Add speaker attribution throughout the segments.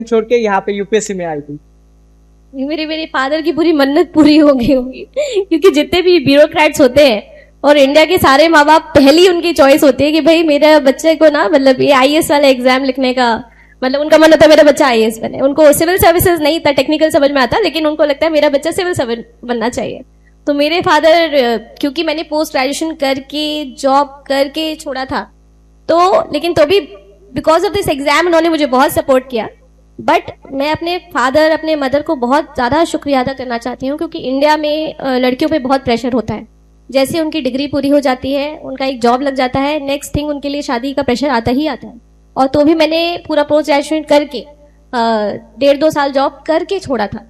Speaker 1: छोड़ के यहाँ पे यूपीएससी में आई थी?
Speaker 2: मेरे मेरे फादर की पूरी मन्नत पूरी हो गई होगी क्योंकि जितने भी ब्यूरोक्रेट्स होते हैं और इंडिया के सारे माँ बाप पहली उनकी चॉइस होती है कि भाई मेरे बच्चे को ना मतलब ये आईएएस वाला एग्जाम लिखने का मतलब उनका मन होता है मेरा बच्चा आईएएस बने। उनको सिविल सर्विसेज नहीं था, टेक्निकल समझ में आता, लेकिन उनको लगता है मेरा बच्चा सिविल सर्वेंट बनना चाहिए। तो मेरे फादर, क्योंकि मैंने पोस्ट ग्रेजुएशन करके जॉब करके छोड़ा था, तो लेकिन तो भी बिकॉज ऑफ दिस एग्जाम उन्होंने मुझे बहुत सपोर्ट किया। बट मैं अपने फादर, अपने मदर को बहुत ज़्यादा शुक्रिया अदा करना चाहती हूँ क्योंकि इंडिया में लड़कियों पे बहुत प्रेशर होता है। जैसे उनकी डिग्री पूरी हो जाती है, उनका एक जॉब लग जाता है, नेक्स्ट थिंग उनके लिए शादी का प्रेशर आता ही आता है। और तो भी मैंने पूरा पोस्ट ग्रेजुएशन करके 1.5-2 साल जॉब करके छोड़ा था।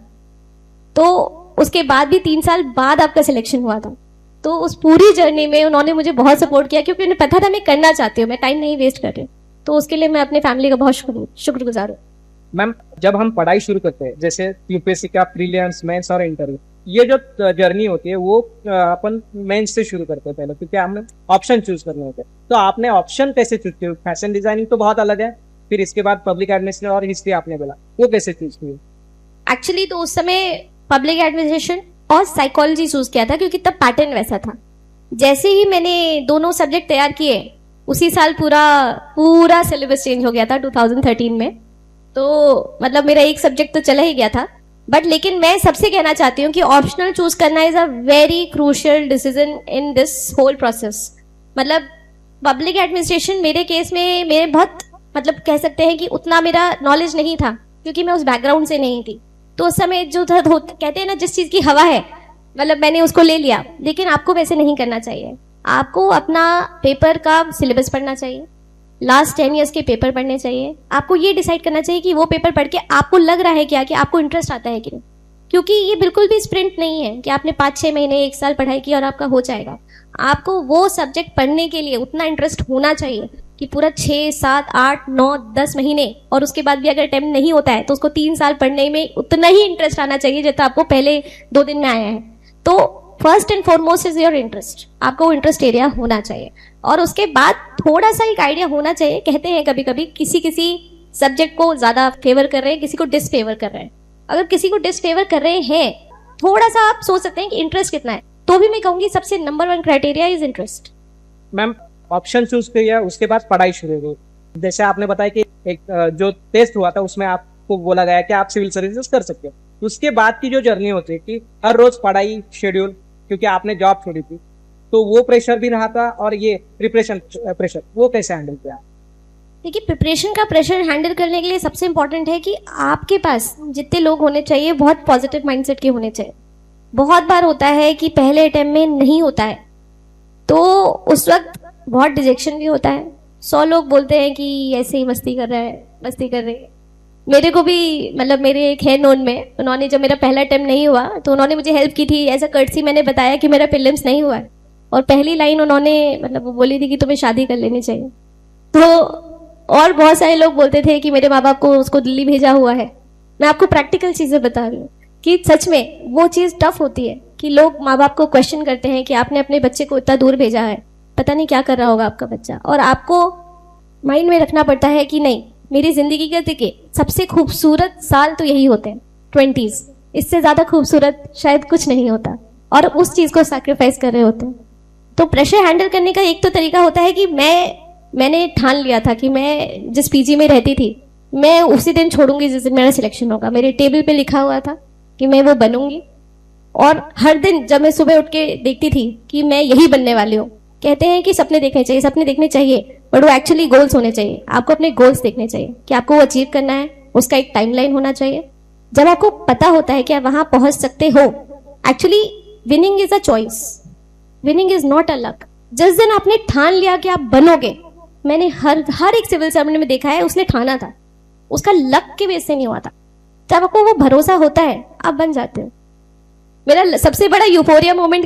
Speaker 2: तो उसके बाद भी 3 साल बाद आपका सिलेक्शन हुआ था। तो उस पूरी जर्नी में उन्होंने मुझे बहुत सपोर्ट किया क्योंकि उन्हें पता था मैं करना चाहती हूँ, मैं टाइम नहीं वेस्ट कर रही। तो उसके लिए मैं अपने फैमिली का बहुत शुक्रगुजार हूँ।
Speaker 1: मैम, जब हम पढ़ाई शुरू करते हैं, जैसे यूपीएससी का प्रीलिम्स, मेंस और इंटरव्यू, ये जो जर्नी होती है वो अपन मेंस से शुरू करते हैं पहले, क्योंकि हमें ऑप्शन चूज करने होते हैं। तो आपने ऑप्शन कैसे चूज किया? फैशन डिजाइनिंग तो बहुत अलग है, फिर इसके बाद पब्लिक एडमिनिस्ट्रेशन और हिस्ट्री आपने बोला, वो कैसे चूज किया?
Speaker 2: एक्चुअली तो उस समय पब्लिक एडमिनिस्ट्रेशन और साइकोलॉजी चूज किया था क्योंकि तब पैटर्न वैसा था। जैसे ही मैंने दोनों सब्जेक्ट तैयार किए, उसी साल पूरा सिलेबस चेंज हो गया था 2013 में। तो मतलब मेरा एक सब्जेक्ट तो चला ही गया था। बट लेकिन मैं सबसे कहना चाहती हूँ कि ऑप्शनल चूज करना is a very crucial decision in this whole process. मतलब पब्लिक एडमिनिस्ट्रेशन मेरे केस में मेरे बहुत मतलब कह सकते हैं कि उतना मेरा नॉलेज नहीं था क्योंकि मैं उस बैकग्राउंड से नहीं थी। तो उस समय जो था कहते हैं ना, जिस चीज की हवा है मतलब मैंने उसको ले लिया। लेकिन आपको वैसे नहीं करना चाहिए। आपको अपना पेपर का सिलेबस पढ़ना चाहिए, लास्ट 10 ईयर्स के पेपर पढ़ने चाहिए। आपको ये डिसाइड करना चाहिए कि वो पेपर पढ़ के आपको लग रहा है क्या, कि आपको इंटरेस्ट आता है कि नहीं। क्योंकि ये बिल्कुल भी स्प्रिंट नहीं है कि आपने 5-6 महीने 1 साल पढ़ाई की और आपका हो जाएगा। आपको वो सब्जेक्ट पढ़ने के लिए उतना इंटरेस्ट होना चाहिए कि पूरा 6, 7, 8, 9, 10 महीने, और उसके बाद भी अगर अटेम्प्ट नहीं होता है तो उसको 3 साल पढ़ने में उतना ही इंटरेस्ट आना चाहिए जितना आपको पहले 2 दिन में आया है। तो first and foremost is your interest. आपको वो इंटरेस्ट एरिया होना चाहिए और उसके बाद थोड़ा सा एक आइडिया होना चाहिए। कहते हैं कभी कभी किसी सब्जेक्ट को ज्यादा फेवर कर रहे हैं, किसी को डिसफेवर कर रहे हैं। अगर किसी को डिसफेवर कर रहे हैं, थोड़ा सा आप सोच सकते हैं कि इंटरेस्ट कितना है। तो भी मैं कहूंगी सबसे number 1 criteria is interest.
Speaker 1: Ma'am, option choose किया, उसके बाद पढ़ाई शुरू हो गई। जैसे आपने बताया कि एक जो टेस्ट हुआ था उसमें आपको बोला गया कि आप सिविल सर्विसेज कर सकते हो। उसके बाद की जो जर्नी होती है कि हर रोज पढ़ाई शेड्यूल, क्योंकि आपने जॉब छोड़ी थी, तो वो प्रेशर भी रहा था, और ये प्रिपरेशन प्रेशर, वो कैसे हैंडल किया?
Speaker 2: देखिए, प्रिपरेशन का प्रेशर हैंडल करने के लिए सबसे इंपॉर्टेंट है कि आपके पास जितने लोग होने चाहिए बहुत पॉजिटिव माइंडसेट के होने चाहिए। बहुत बार होता है कि पहले अटेम्प्ट में नहीं होता है तो उस वक्त बहुत डिजेक्शन भी होता है। 100 लोग बोलते हैं कि ऐसे ही मस्ती कर रहा है, मस्ती कर रही है। मेरे को भी मतलब मेरे एक है नोन में, उन्होंने जब मेरा पहला अटेम्प्ट नहीं हुआ तो उन्होंने मुझे हेल्प की थी। एज अ कर्टसी मैंने बताया कि मेरा प्रीलिम्स नहीं हुआ है, और पहली लाइन उन्होंने मतलब वो बोली थी कि तुम्हें शादी कर लेनी चाहिए। तो और बहुत सारे लोग बोलते थे कि मेरे माँ बाप को उसको दिल्ली भेजा हुआ है। मैं आपको प्रैक्टिकल चीजें बता रही हूँ कि सच में वो चीज टफ होती है कि लोग माँ बाप को क्वेश्चन करते हैं कि आपने अपने बच्चे को इतना दूर भेजा है, पता नहीं क्या कर रहा होगा आपका बच्चा। और आपको माइंड में रखना पड़ता है कि नहीं, मेरी जिंदगी के देखिए सबसे खूबसूरत साल तो यही होते हैं 20s। इससे ज्यादा खूबसूरत शायद कुछ नहीं होता, और उस चीज को सैक्रिफाइस कर रहे होते हैं। तो प्रेशर हैंडल करने का एक तो तरीका होता है कि मैंने ठान लिया था कि मैं जिस पीजी में रहती थी मैं उसी दिन छोड़ूंगी जिस दिन मेरा सिलेक्शन होगा। मेरे टेबल पे लिखा हुआ था कि मैं वो बनूंगी, और हर दिन जब मैं सुबह उठ के देखती थी कि मैं यही बनने वाली हूँ। कहते हैं कि सपने देखने चाहिए, सपने देखने चाहिए, बट वो एक्चुअली गोल्स होने चाहिए। आपको अपने गोल्स देखने चाहिए कि आपको वो अचीव करना है, उसका एक टाइमलाइन होना चाहिए। जब आपको पता होता है कि आप वहां पहुंच सकते हो, actually winning is a choice, winning is not a luck. जिस दिन आपने ठान लिया कि आप बनोगे, मैंने हर एक सिविल सर्वेंट में देखा है उसने ठाना था, उसका लक के बेस से नहीं हुआ था। जब आपको वो भरोसा होता है आप बन जाते हो। मेरा सबसे बड़ा यूफोरिया मोमेंट